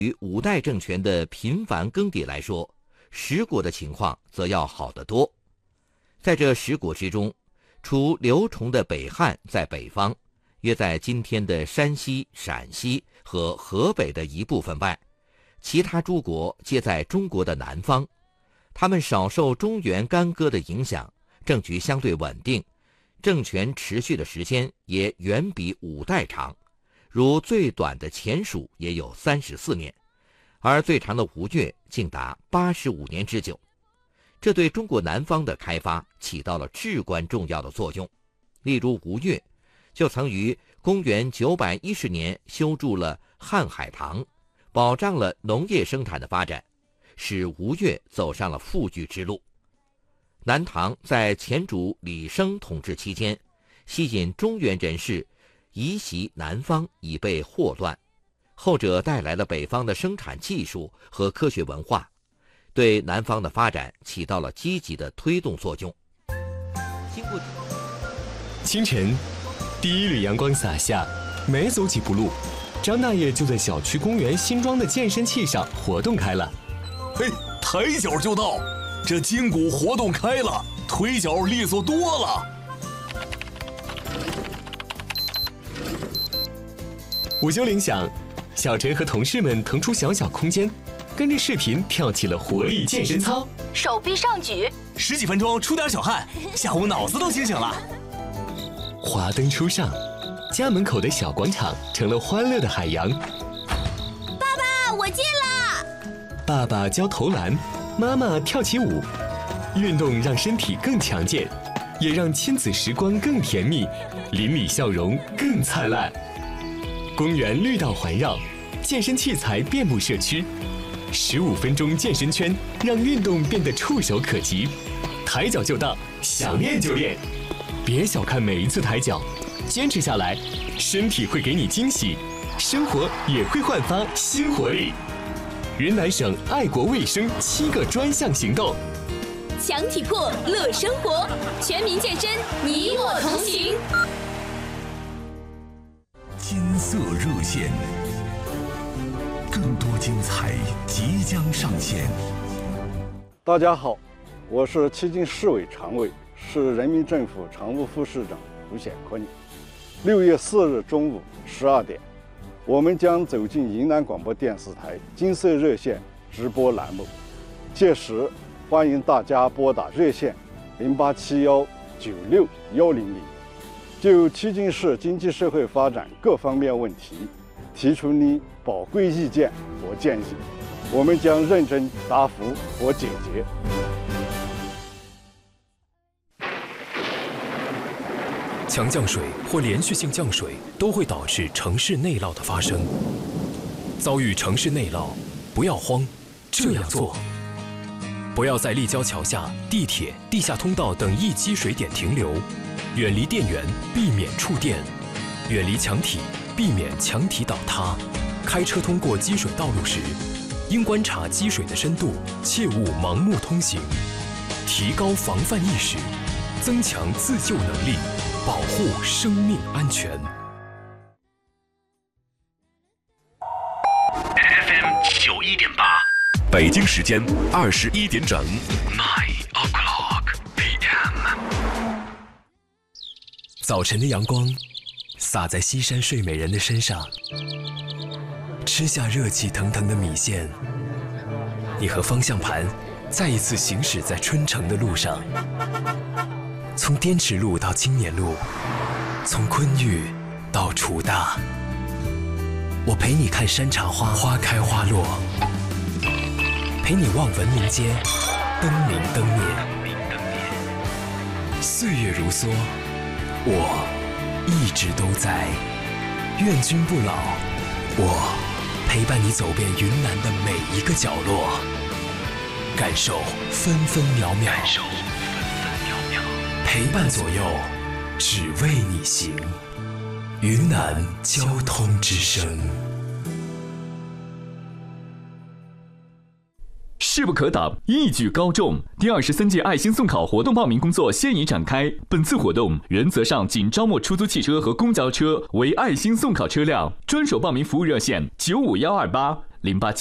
于五代政权的频繁更迭来说，十国的情况则要好得多。在这十国之中，除刘崇的北汉在北方，约在今天的山西、陕西和河北的一部分外，其他诸国皆在中国的南方。他们少受中原干戈的影响，政局相对稳定，政权持续的时间也远比五代长，如最短的前蜀也有34年，而最长的吴越竟达85年之久。这对中国南方的开发起到了至关重要的作用。例如吴越就曾于公元910年修筑了瀚海塘，保障了农业生产的发展，使吴越走上了富裕之路。南唐在前主李生统治期间，吸引中原人士移袭南方以备祸乱，后者带来了北方的生产技术和科学文化，对南方的发展起到了积极的推动作用。 清晨，第一缕阳光洒下，没走几步路，张大爷就在小区公园新装的健身器上活动开了。 嘿，抬脚就到，这筋骨活动开了，腿脚利索多了。 午休铃响，小陈和同事们腾出小小空间，跟着视频跳起了活力健身操， 手臂上举 ，10几分钟出点小汗，下午脑子都清醒了。 华灯初上，家门口的小广场成了欢乐的海洋。 爸爸，我进了。 爸爸教投篮，妈妈跳起舞，运动让身体更强健，也让亲子时光更甜蜜，邻里笑容更灿烂。公园绿道环绕，健身器材遍布社区，15分钟健身圈让运动变得触手可及，抬脚就到，想练就练。别小看每一次抬脚，坚持下来，身体会给你惊喜，生活也会焕发新活力。云南省爱国卫生7个专项行动， 强体魄乐生活，全民健身，你我同行。 金色热线，更多精彩即将上线。 大家好，我是迄今市委常委，市人民政府常务副市长胡显坤。6月4日中午12点，我们将走进云南广播电视台金色热线直播栏目，届时欢迎大家拨打热线0871961000，就迄今市经济社会发展各方面问题提出你宝贵意见和建议，我们将认真答复和解决。 强降水或连续性降水都会导致城市内涝的发生。遭遇城市内涝，不要慌，这样做：不要在立交桥下、地铁、地下通道等易积水点停留，远离电源，避免触电；远离墙体，避免墙体倒塌。开车通过积水道路时，应观察积水的深度，切勿盲目通行。提高防范意识，增强自救能力，保护生命安全。 FM 91.8，北京时间21点整。9 o'clock PM。 早晨的阳光洒在西山睡美人的身上，吃下热气腾腾的米线，你和方向盘再一次行驶在春城的路上。从滇池路到青年路，从昆玉到楚大，我陪你看山茶花花开花落，陪你望文明街灯明灯灭。岁月如梭，我一直都在，愿君不老。我陪伴你走遍云南的每一个角落，感受分分秒秒，陪伴左右，只为你行。云南交通之声。 势不可挡，一举高中。第23届爱心送考活动报名工作现已展开。本次活动原则上仅招募出租汽车和公交车为爱心送考车辆，专属报名服务热线951228 087